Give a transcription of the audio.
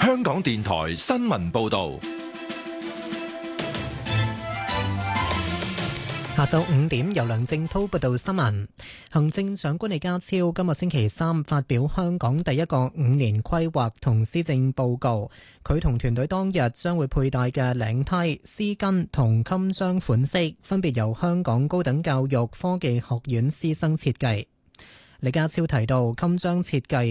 香港電台新聞報道。 下晝5點，由梁正濤報道新聞。行政長官李家超今日星期三發表香港第一個5年規劃同施政報告。佢同團隊當日將會佩戴嘅領呔、絲巾同襟章款式，分別由香港高等教育科技學院師生設計。李家超提到，襟章設計